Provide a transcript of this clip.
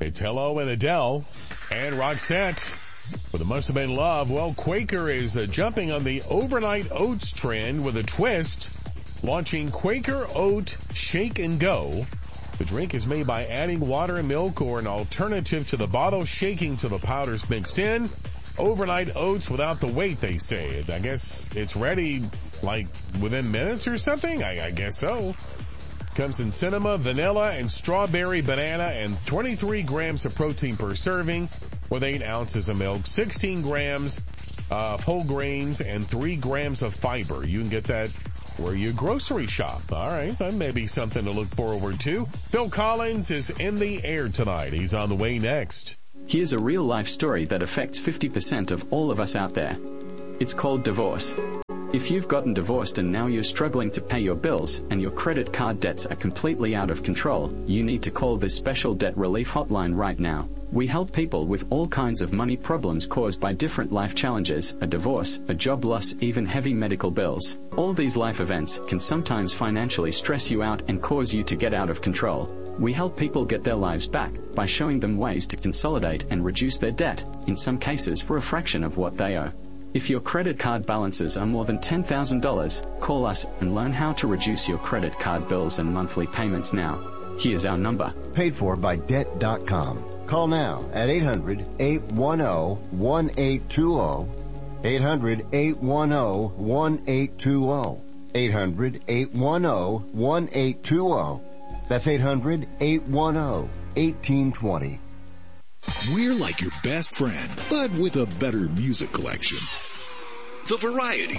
It's Hello and Adele and Roxette with It Must Have Been Love. Well, Quaker is jumping on the overnight oats trend with a twist, launching Quaker Oat Shake and Go. The drink is made by adding water and milk or an alternative to the bottle, shaking till the powder's mixed in. Overnight oats without the wait, they say. I guess it's ready like within minutes or something? I guess so. Comes in cinnamon, vanilla, and strawberry banana, and 23 grams of protein per serving with 8 ounces of milk, 16 grams of whole grains, and 3 grams of fiber. You can get that where you grocery shop. All right, that may be something to look forward to. Phil Collins is in the air tonight. He's on the way next. Here's a real-life story that affects 50% of all of us out there. It's called divorce. If you've gotten divorced and now you're struggling to pay your bills and your credit card debts are completely out of control, you need to call this special debt relief hotline right now. We help people with all kinds of money problems caused by different life challenges, a divorce, a job loss, even heavy medical bills. All these life events can sometimes financially stress you out and cause you to get out of control. We help people get their lives back by showing them ways to consolidate and reduce their debt, in some cases for a fraction of what they owe. If your credit card balances are more than $10,000, call us and learn how to reduce your credit card bills and monthly payments now. Here's our number. Paid for by Debt.com. Call now at 800-810-1820. 800-810-1820. 800-810-1820. That's 800-810-1820. We're like your best friend, but with a better music collection. The Variety.